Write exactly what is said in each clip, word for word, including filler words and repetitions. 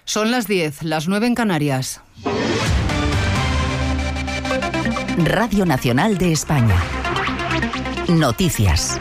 Son las diez, las nueve en Canarias. Radio Nacional de España. Noticias.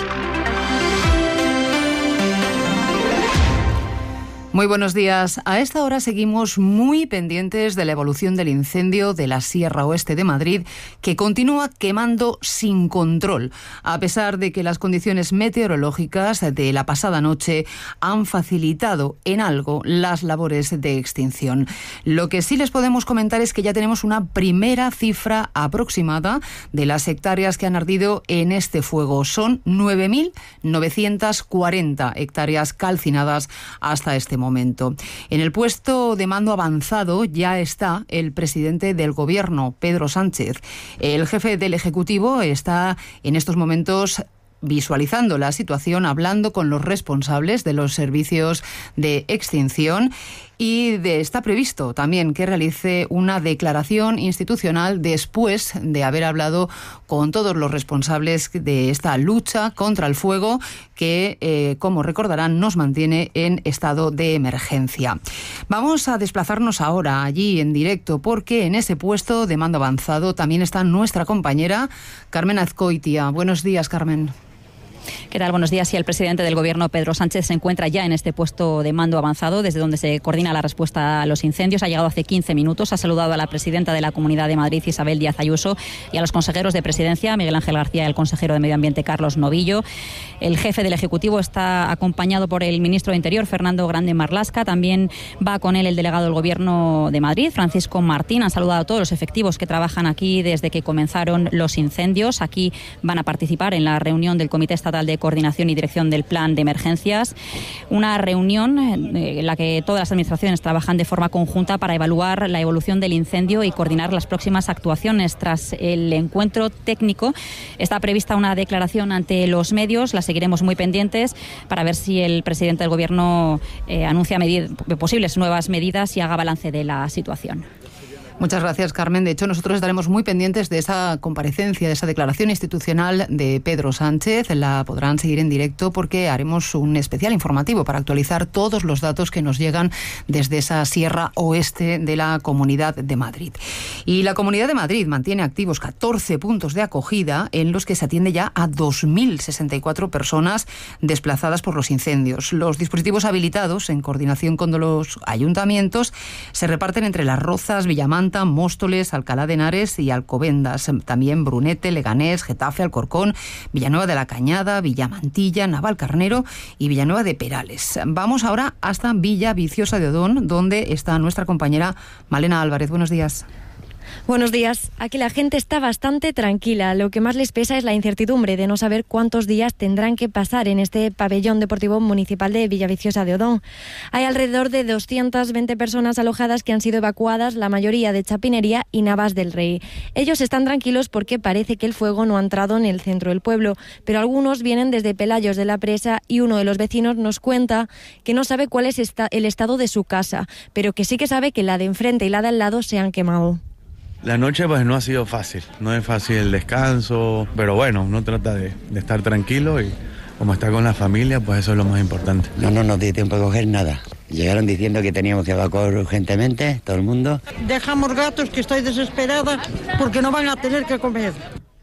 Muy buenos días. A esta hora seguimos muy pendientes de la evolución del incendio de la Sierra Oeste de Madrid, que continúa quemando sin control, a pesar de que las condiciones meteorológicas de la pasada noche han facilitado en algo las labores de extinción. Lo que sí les podemos comentar es que ya tenemos una primera cifra aproximada de las hectáreas que han ardido en este fuego. Son nueve mil novecientas cuarenta hectáreas calcinadas hasta este momento. momento. En el puesto de mando avanzado ya está el presidente del Gobierno, Pedro Sánchez. El jefe del Ejecutivo está en estos momentos visualizando la situación, hablando con los responsables de los servicios de extinción y de, está previsto también que realice una declaración institucional después de haber hablado con todos los responsables de esta lucha contra el fuego que, eh, como recordarán, nos mantiene en estado de emergencia. Vamos a desplazarnos ahora allí en directo porque en ese puesto de mando avanzado también está nuestra compañera Carmen Azcoitia. Buenos días, Carmen. ¿Qué tal? Buenos días. Sí, el presidente del Gobierno, Pedro Sánchez, se encuentra ya en este puesto de mando avanzado, desde donde se coordina la respuesta a los incendios. Ha llegado hace quince minutos, ha saludado a la presidenta de la Comunidad de Madrid, Isabel Díaz Ayuso, y a los consejeros de Presidencia, Miguel Ángel García, y el consejero de Medio Ambiente, Carlos Novillo. El jefe del Ejecutivo está acompañado por el ministro de Interior, Fernando Grande Marlaska. También va con él el delegado del Gobierno de Madrid, Francisco Martín. Han saludado a todos los efectivos que trabajan aquí desde que comenzaron los incendios. Aquí van a participar en la reunión del Comité Estatal de Coordinación y Dirección del Plan de Emergencias, una reunión en la que todas las administraciones trabajan de forma conjunta para evaluar la evolución del incendio y coordinar las próximas actuaciones. Tras el encuentro técnico está prevista una declaración ante los medios, la seguiremos muy pendientes para ver si el presidente del Gobierno eh, anuncia medid- posibles nuevas medidas y haga balance de la situación. Muchas gracias, Carmen. De hecho, nosotros estaremos muy pendientes de esa comparecencia, de esa declaración institucional de Pedro Sánchez. La podrán seguir en directo porque haremos un especial informativo para actualizar todos los datos que nos llegan desde esa Sierra Oeste de la Comunidad de Madrid. Y la Comunidad de Madrid mantiene activos catorce puntos de acogida en los que se atiende ya a dos mil sesenta y cuatro personas desplazadas por los incendios. Los dispositivos habilitados, en coordinación con los ayuntamientos, se reparten entre Las Rozas, Villamanta, Móstoles, Alcalá de Henares y Alcobendas. También Brunete, Leganés, Getafe, Alcorcón, Villanueva de la Cañada, Villamantilla, Navalcarnero y Villanueva de Perales. Vamos ahora hasta Villa Viciosa de Odón, donde está nuestra compañera Malena Álvarez. Buenos días. Buenos días. Aquí la gente está bastante tranquila. Lo que más les pesa es la incertidumbre de no saber cuántos días tendrán que pasar en este pabellón deportivo municipal de Villaviciosa de Odón. Hay alrededor de doscientas veinte personas alojadas que han sido evacuadas, la mayoría de Chapinería y Navas del Rey. Ellos están tranquilos porque parece que el fuego no ha entrado en el centro del pueblo, pero algunos vienen desde Pelayos de la Presa y uno de los vecinos nos cuenta que no sabe cuál es esta- el estado de su casa, pero que sí que sabe que la de enfrente y la de al lado se han quemado. La noche pues no ha sido fácil, no es fácil el descanso, pero bueno, uno trata de, de estar tranquilo y como está con la familia, pues eso es lo más importante. No, no nos dio tiempo a coger nada. Llegaron diciendo que teníamos que evacuar urgentemente, todo el mundo. Dejamos gatos, que estoy desesperada porque no van a tener que comer.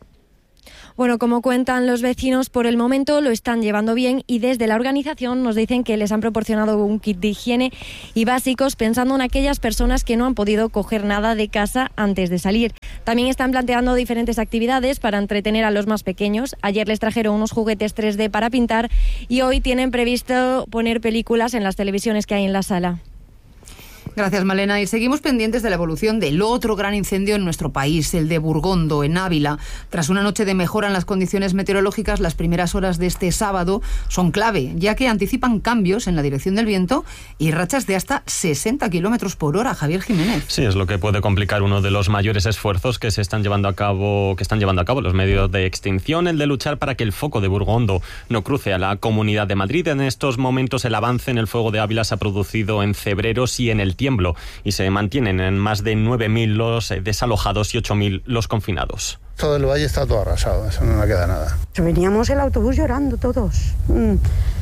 Bueno, como cuentan los vecinos, por el momento lo están llevando bien y desde la organización nos dicen que les han proporcionado un kit de higiene y básicos pensando en aquellas personas que no han podido coger nada de casa antes de salir. También están planteando diferentes actividades para entretener a los más pequeños. Ayer les trajeron unos juguetes tres D para pintar y hoy tienen previsto poner películas en las televisiones que hay en la sala. Gracias, Malena. Y seguimos pendientes de la evolución del otro gran incendio en nuestro país, el de Burgondo, en Ávila. Tras una noche de mejora en las condiciones meteorológicas, las primeras horas de este sábado son clave, ya que anticipan cambios en la dirección del viento y rachas de hasta sesenta kilómetros por hora. Javier Jiménez. Sí, es lo que puede complicar uno de los mayores esfuerzos que se están llevando a cabo, que están llevando a cabo los medios de extinción, el de luchar para que el foco de Burgondo no cruce a la Comunidad de Madrid. En estos momentos el avance en el fuego de Ávila se ha producido en Cebreros y en el Tiemblo y se mantienen en más de nueve mil los desalojados y ocho mil los confinados. Todo el valle está todo arrasado, eso no le queda nada. Veníamos el autobús llorando todos.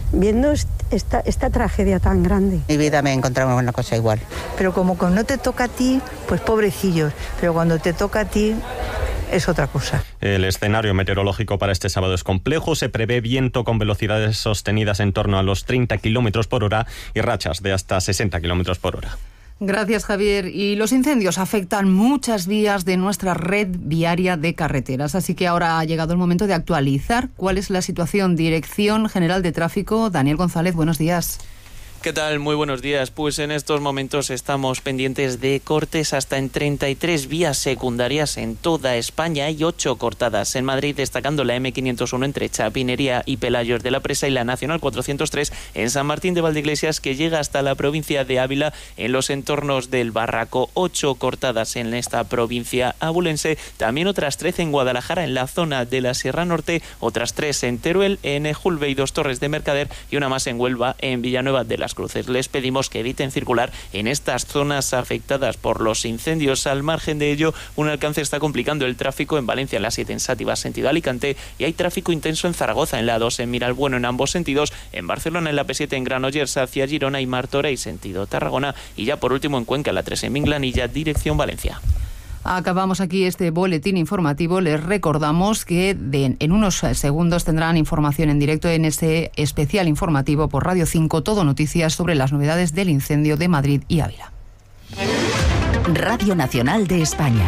viendo esta, esta tragedia tan grande. En mi vida me he encontrado una cosa igual. Pero como cuando no te toca a ti, pues pobrecillos, pero cuando te toca a ti es otra cosa. El escenario meteorológico para este sábado es complejo. Se prevé viento con velocidades sostenidas en torno a los treinta kilómetros por hora y rachas de hasta sesenta kilómetros por hora. Gracias, Javier. Y los incendios afectan muchas vías de nuestra red viaria de carreteras, así que ahora ha llegado el momento de actualizar cuál es la situación. Dirección General de Tráfico, Daniel González, buenos días. ¿Qué tal? Muy buenos días. Pues en estos momentos estamos pendientes de cortes hasta en treinta y tres vías secundarias en toda España. Hay ocho cortadas en Madrid, destacando la eme quinientos uno entre Chapinería y Pelayos de la Presa y la Nacional cuatrocientos tres en San Martín de Valdeiglesias, que llega hasta la provincia de Ávila en los entornos del Barraco. Ocho cortadas en esta provincia abulense. También otras trece en Guadalajara, en la zona de la Sierra Norte. Otras tres en Teruel, en Ejulbe y Dos Torres de Mercader. Y una más en Huelva, en Villanueva de las Cruces. Les pedimos que eviten circular en estas zonas afectadas por los incendios. Al margen de ello, un alcance está complicando el tráfico en Valencia, en la siete en Sátiva, sentido Alicante, y hay tráfico intenso en Zaragoza, en la dos en Miralbueno en ambos sentidos, en Barcelona en la pe siete en Granollers hacia Girona y Martorell sentido Tarragona, y ya por último en Cuenca, la tres en Minglanilla, dirección Valencia. Acabamos aquí este boletín informativo. Les recordamos que de, en unos segundos tendrán información en directo en ese especial informativo por Radio cinco, Todo Noticias, sobre las novedades del incendio de Madrid y Ávila. Radio Nacional de España.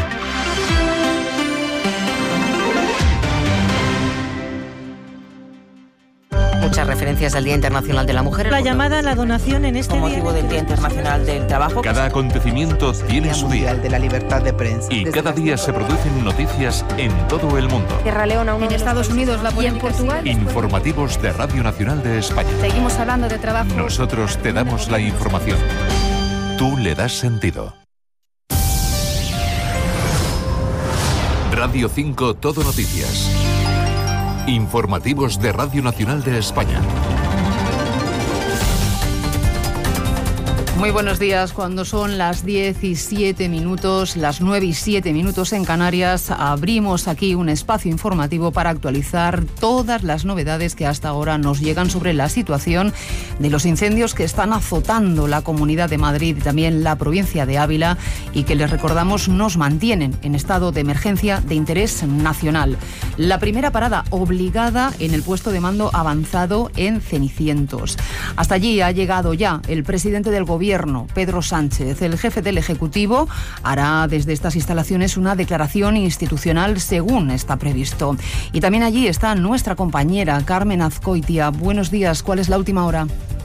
Muchas referencias al Día Internacional de la Mujer. La llamada a la donación en este con motivo del Día Internacional del Trabajo. Cada acontecimiento tiene su día. De la libertad de prensa. Y cada día se producen noticias en todo el mundo. Sierra Leona, en Estados Unidos, la polémica en Portugal. Informativos de Radio Nacional de España. Seguimos hablando de trabajo. Nosotros te damos la información. Tú le das sentido. Radio cinco, Todo Noticias. Informativos de Radio Nacional de España. Muy buenos días. Cuando son las diez y siete minutos, las nueve y siete minutos en Canarias, abrimos aquí un espacio informativo para actualizar todas las novedades que hasta ahora nos llegan sobre la situación de los incendios que están azotando la Comunidad de Madrid y también la provincia de Ávila, y que, les recordamos, nos mantienen en estado de emergencia de interés nacional. La primera parada obligada en el puesto de mando avanzado en Cenicientos. Hasta allí ha llegado ya el presidente del Gobierno, Pedro Sánchez. El jefe del Ejecutivo hará desde estas instalaciones una declaración institucional según está previsto. Y también allí está nuestra compañera Carmen Azcoitia. Buenos días, ¿cuál es la última hora?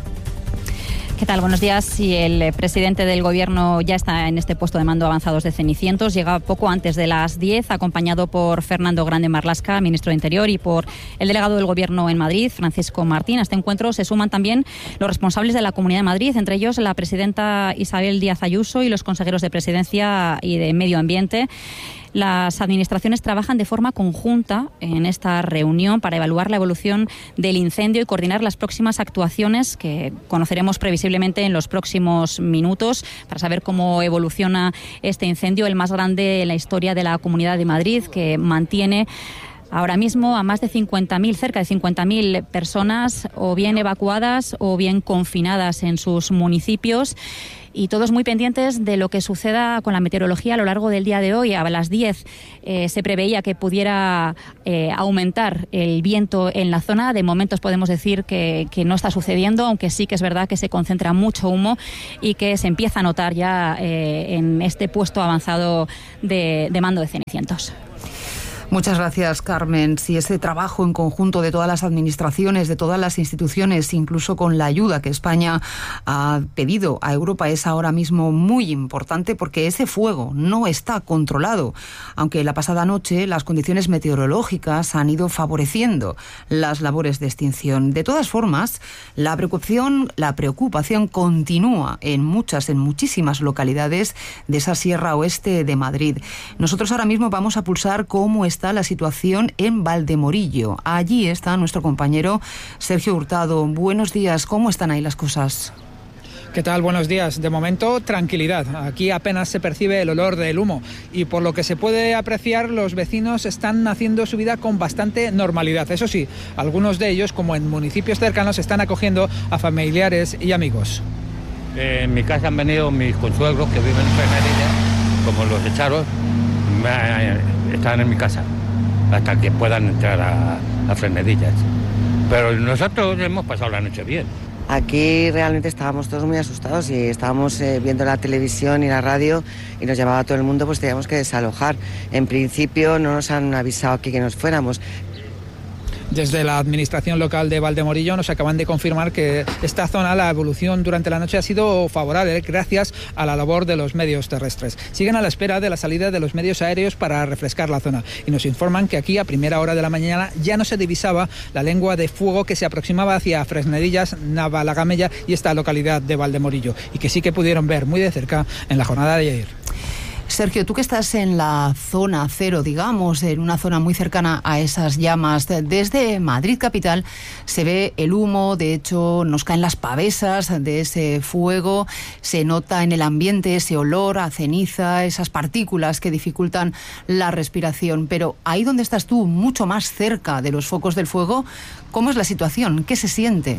¿Qué tal? Buenos días. Sí, el presidente del Gobierno ya está en este puesto de mando avanzados de Cenicientos. Llega poco antes de las diez, acompañado por Fernando Grande Marlaska, ministro de Interior, y por el delegado del Gobierno en Madrid, Francisco Martín. A este encuentro se suman también los responsables de la Comunidad de Madrid, entre ellos la presidenta Isabel Díaz Ayuso y los consejeros de Presidencia y de Medio Ambiente. Las administraciones trabajan de forma conjunta en esta reunión para evaluar la evolución del incendio y coordinar las próximas actuaciones que conoceremos previsiblemente en los próximos minutos, para saber cómo evoluciona este incendio, el más grande en la historia de la Comunidad de Madrid, que mantiene ahora mismo a más de cincuenta mil, cerca de cincuenta mil personas, o bien evacuadas o bien confinadas en sus municipios. Y todos muy pendientes de lo que suceda con la meteorología a lo largo del día de hoy. A las diez eh, se preveía que pudiera eh, aumentar el viento en la zona. De momentos podemos decir que, que no está sucediendo, aunque sí que es verdad que se concentra mucho humo y que se empieza a notar ya eh, en este puesto avanzado de, de mando de Cenicientos. Muchas gracias, Carmen. Si ese trabajo en conjunto de todas las administraciones, de todas las instituciones, incluso con la ayuda que España ha pedido a Europa, es ahora mismo muy importante, porque ese fuego no está controlado, aunque la pasada noche las condiciones meteorológicas han ido favoreciendo las labores de extinción. De todas formas, la preocupación, la preocupación continúa en muchas, en muchísimas localidades de esa Sierra Oeste de Madrid. Nosotros ahora mismo vamos a pulsar cómo está la situación en Valdemorillo. Allí está nuestro compañero Sergio Hurtado. Buenos días, ¿cómo están ahí las cosas? ¿Qué tal? Buenos días. De momento, tranquilidad. Aquí apenas se percibe el olor del humo y por lo que se puede apreciar, los vecinos están haciendo su vida con bastante normalidad. Eso sí, algunos de ellos, como en municipios cercanos, están acogiendo a familiares y amigos. Eh, en mi casa han venido mis consuegros que viven en Fresnedillas, como los echaron, me, están en mi casa hasta que puedan entrar a, a Fresnedillas. Pero nosotros hemos pasado la noche bien. Aquí realmente estábamos todos muy asustados y estábamos eh, viendo la televisión y la radio y nos llamaba todo el mundo, pues teníamos que desalojar. En principio no nos han avisado aquí que nos fuéramos. Desde la administración local de Valdemorillo nos acaban de confirmar que esta zona, la evolución durante la noche ha sido favorable gracias a la labor de los medios terrestres. Siguen a la espera de la salida de los medios aéreos para refrescar la zona y nos informan que aquí a primera hora de la mañana ya no se divisaba la lengua de fuego que se aproximaba hacia Fresnedillas, Navalagamella y esta localidad de Valdemorillo y que sí que pudieron ver muy de cerca en la jornada de ayer. Sergio, tú que estás en la zona cero, digamos, en una zona muy cercana a esas llamas, desde Madrid capital se ve el humo, de hecho nos caen las pavesas de ese fuego, se nota en el ambiente ese olor a ceniza, esas partículas que dificultan la respiración, pero ahí donde estás tú, mucho más cerca de los focos del fuego, ¿cómo es la situación? ¿Qué se siente?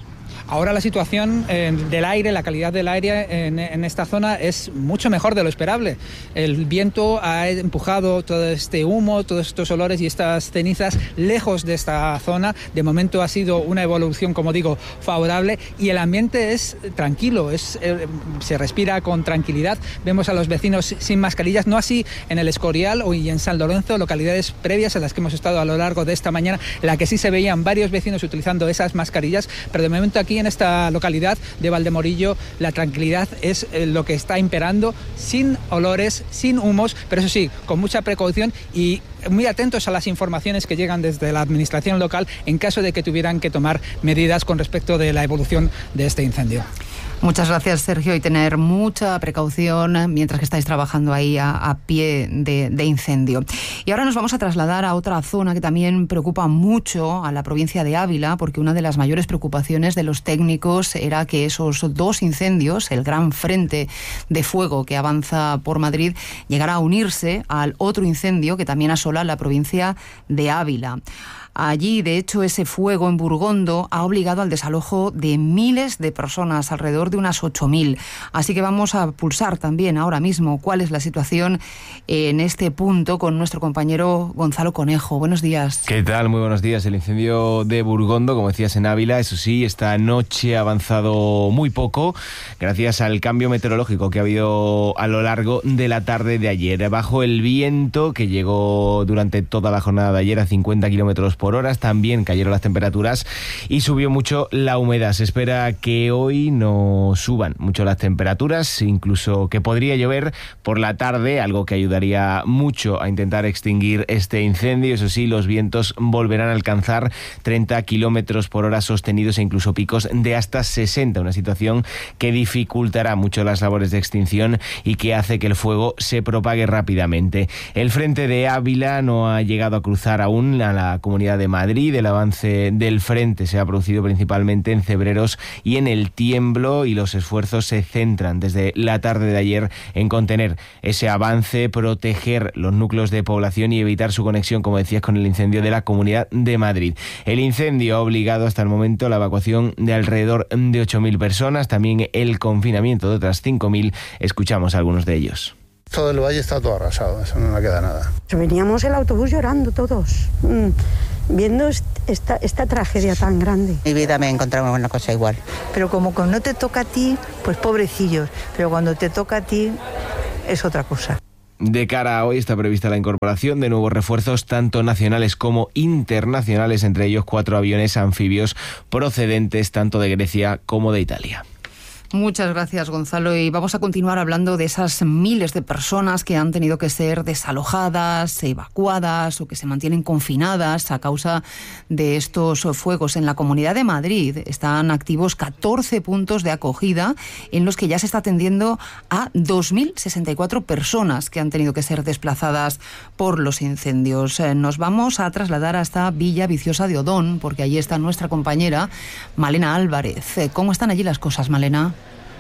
Ahora la situación eh, del aire, la calidad del aire en, en esta zona es mucho mejor de lo esperable. El viento ha empujado todo este humo, todos estos olores y estas cenizas lejos de esta zona. De momento ha sido una evolución, como digo, favorable y el ambiente es tranquilo, es, eh, se respira con tranquilidad. Vemos a los vecinos sin mascarillas, no así en el Escorial o y en San Lorenzo, localidades previas a las que hemos estado a lo largo de esta mañana, en la que sí se veían varios vecinos utilizando esas mascarillas, pero de momento aquí en esta localidad de Valdemorillo la tranquilidad es lo que está imperando, sin olores, sin humos, pero eso sí, con mucha precaución y muy atentos a las informaciones que llegan desde la administración local en caso de que tuvieran que tomar medidas con respecto de la evolución de este incendio. Muchas gracias, Sergio, y tener mucha precaución mientras que estáis trabajando ahí a, a pie de, de incendio. Y ahora nos vamos a trasladar a otra zona que también preocupa mucho a la provincia de Ávila, porque una de las mayores preocupaciones de los técnicos era que esos dos incendios, el gran frente de fuego que avanza por Madrid, llegara a unirse al otro incendio que también asola la provincia de Ávila. Allí, de hecho, ese fuego en Burgondo ha obligado al desalojo de miles de personas, alrededor de unas ocho mil. Así que vamos a pulsar también ahora mismo cuál es la situación en este punto con nuestro compañero Gonzalo Conejo. Buenos días. ¿Qué tal? Muy buenos días. El incendio de Burgondo, como decías, en Ávila, eso sí, esta noche ha avanzado muy poco gracias al cambio meteorológico que ha habido a lo largo de la tarde de ayer. Bajo el viento que llegó durante toda la jornada de ayer a cincuenta kilómetros por horas, también cayeron las temperaturas y subió mucho la humedad. Se espera que hoy no suban mucho las temperaturas, incluso que podría llover por la tarde, algo que ayudaría mucho a intentar extinguir este incendio. Eso sí, los vientos volverán a alcanzar treinta kilómetros por hora sostenidos e incluso picos de hasta sesenta, una situación que dificultará mucho las labores de extinción y que hace que el fuego se propague rápidamente. El frente de Ávila no ha llegado a cruzar aún a la Comunidad de Madrid. El avance del frente se ha producido principalmente en Cebreros y en el Tiemblo, y los esfuerzos se centran desde la tarde de ayer en contener ese avance, proteger los núcleos de población y evitar su conexión, como decías, con el incendio de la Comunidad de Madrid. El incendio ha obligado hasta el momento a la evacuación de alrededor de ocho mil personas, también el confinamiento de otras cinco mil. Escuchamos a algunos de ellos. Todo el valle está todo arrasado, eso no le queda nada. Veníamos el autobús llorando todos, mmm, viendo esta, esta tragedia tan grande. En mi vida me he encontrado con una cosa igual. Pero como cuando no te toca a ti, pues pobrecillos, pero cuando te toca a ti es otra cosa. De cara a hoy está prevista la incorporación de nuevos refuerzos, tanto nacionales como internacionales, entre ellos cuatro aviones anfibios procedentes tanto de Grecia como de Italia. Muchas gracias, Gonzalo, y vamos a continuar hablando de esas miles de personas que han tenido que ser desalojadas, evacuadas o que se mantienen confinadas a causa de estos fuegos. En la Comunidad de Madrid están activos catorce puntos de acogida en los que ya se está atendiendo a dos mil sesenta y cuatro personas que han tenido que ser desplazadas por los incendios. Nos vamos a trasladar hasta Villa Viciosa de Odón, porque allí está nuestra compañera Malena Álvarez. ¿Cómo están allí las cosas, Malena?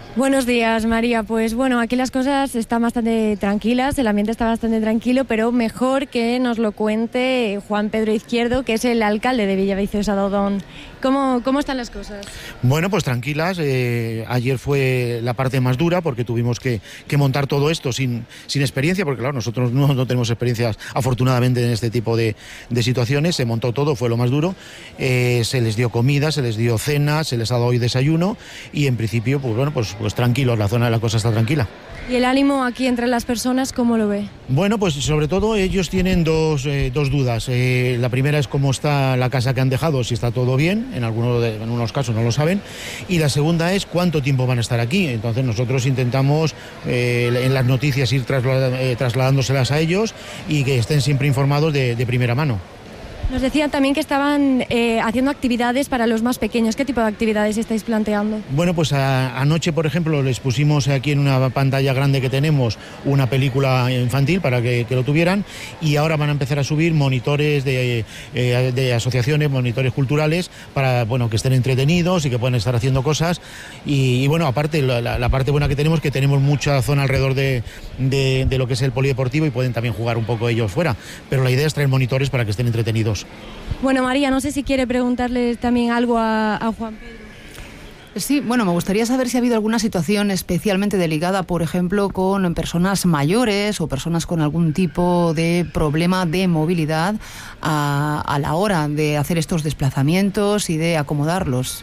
Buenos días, María. Pues bueno, aquí las cosas están bastante tranquilas, el ambiente está bastante tranquilo, pero mejor que nos lo cuente Juan Pedro Izquierdo, que es el alcalde de Villaviciosa de Odón. ¿Cómo, cómo están las cosas? Bueno, pues tranquilas. Eh, ayer fue la parte más dura porque tuvimos que, que montar todo esto sin, sin experiencia, porque claro, nosotros no, no tenemos experiencias afortunadamente en este tipo de, de situaciones. Se montó todo, fue lo más duro. Eh, se les dio comida, se les dio cena, se les ha dado hoy desayuno y en principio, pues bueno, pues, pues tranquilos, la zona de la cosa está tranquila. ¿Y el ánimo aquí entre las personas, cómo lo ve? Bueno, pues sobre todo ellos tienen dos, eh, dos dudas. Eh, la primera es cómo está la casa que han dejado, si está todo bien, en algunos, de, en algunos casos no lo saben. Y la segunda es cuánto tiempo van a estar aquí. Entonces nosotros intentamos eh, en las noticias ir traslad, eh, trasladándoselas a ellos y que estén siempre informados de, de primera mano. Nos decían también que estaban eh, haciendo actividades para los más pequeños. ¿Qué tipo de actividades estáis planteando? Bueno, pues a, anoche, por ejemplo, les pusimos aquí en una pantalla grande que tenemos una película infantil para que, que lo tuvieran y ahora van a empezar a subir monitores de, eh, de asociaciones, monitores culturales para bueno que estén entretenidos y que puedan estar haciendo cosas. Y, y bueno, aparte, la, la, la parte buena que tenemos es que tenemos mucha zona alrededor de, de, de lo que es el polideportivo y pueden también jugar un poco ellos fuera. Pero la idea es traer monitores para que estén entretenidos. Bueno, María, no sé si quiere preguntarle también algo a, a Juan Pedro. Sí, bueno, me gustaría saber si ha habido alguna situación especialmente delicada, por ejemplo, con personas mayores o personas con algún tipo de problema de movilidad a, a la hora de hacer estos desplazamientos y de acomodarlos.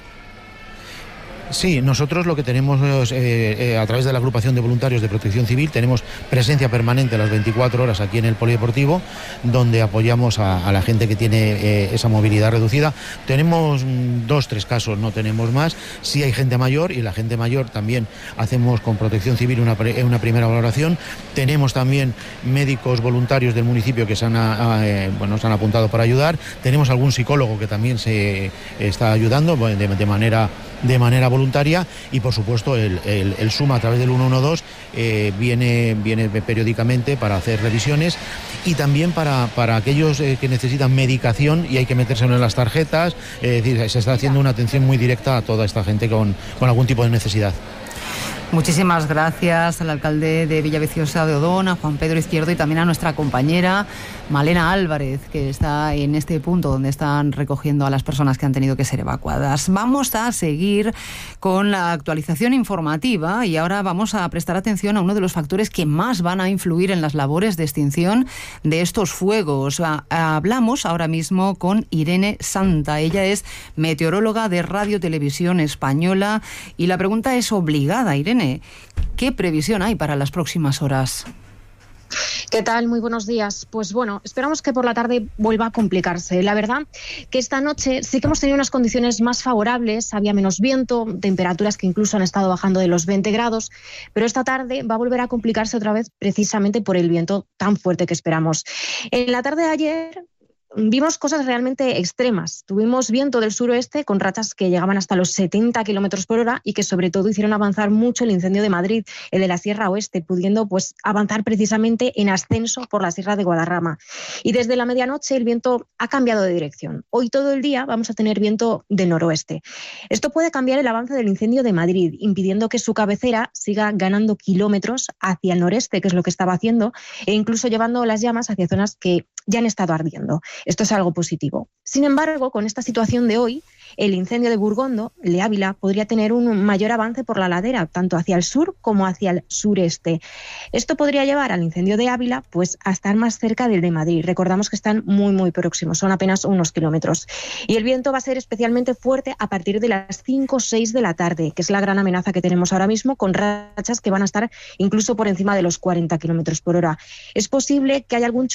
Sí, nosotros lo que tenemos es, eh, eh, a través de la agrupación de voluntarios de Protección Civil, tenemos presencia permanente las veinticuatro horas aquí en el polideportivo, donde apoyamos a, a la gente que tiene eh, esa movilidad reducida. Tenemos mm, dos, tres casos, no tenemos más. Sí hay gente mayor y la gente mayor también hacemos con Protección Civil una, una primera valoración. Tenemos también médicos voluntarios del municipio que se han, a, eh, bueno, se han apuntado para ayudar. Tenemos algún psicólogo que también se está ayudando de, de manera de manera voluntaria y por supuesto el, el, el SUMA a través del ciento doce eh, viene, viene periódicamente para hacer revisiones y también para, para aquellos eh, que necesitan medicación y hay que metérselo en las tarjetas, eh, es decir, se está haciendo una atención muy directa a toda esta gente con, con algún tipo de necesidad. Muchísimas gracias al alcalde de Villaviciosa de Odón, a Juan Pedro Izquierdo y también a nuestra compañera Malena Álvarez, que está en este punto donde están recogiendo a las personas que han tenido que ser evacuadas. Vamos a seguir con la actualización informativa y ahora vamos a prestar atención a uno de los factores que más van a influir en las labores de extinción de estos fuegos. Hablamos ahora mismo con Irene Santa. Ella es meteoróloga de Radio Televisión Española y la pregunta es obligada, Irene. ¿Qué previsión hay para las próximas horas? ¿Qué tal? Muy buenos días. Pues bueno, esperamos que por la tarde vuelva a complicarse. La verdad que esta noche sí que hemos tenido unas condiciones más favorables, había menos viento, temperaturas que incluso han estado bajando de los veinte grados, pero esta tarde va a volver a complicarse otra vez precisamente por el viento tan fuerte que esperamos. En la tarde de ayer vimos cosas realmente extremas. Tuvimos viento del suroeste con rachas que llegaban hasta los setenta kilómetros por hora y que sobre todo hicieron avanzar mucho el incendio de Madrid, el de la Sierra Oeste, pudiendo pues avanzar precisamente en ascenso por la Sierra de Guadarrama. Y desde la medianoche el viento ha cambiado de dirección. Hoy todo el día vamos a tener viento del noroeste. Esto puede cambiar el avance del incendio de Madrid, impidiendo que su cabecera siga ganando kilómetros hacia el noreste, que es lo que estaba haciendo, e incluso llevando las llamas hacia zonas que ya han estado ardiendo. Esto es algo positivo. Sin embargo, con esta situación de hoy, el incendio de Burgondo, el de Ávila, podría tener un mayor avance por la ladera, tanto hacia el sur como hacia el sureste. Esto podría llevar al incendio de Ávila pues, a estar más cerca del de Madrid. Recordamos que están muy, muy próximos, son apenas unos kilómetros. Y el viento va a ser especialmente fuerte a partir de las cinco o seis de la tarde, que es la gran amenaza que tenemos ahora mismo, con rachas que van a estar incluso por encima de los cuarenta kilómetros por hora. Es posible que haya algún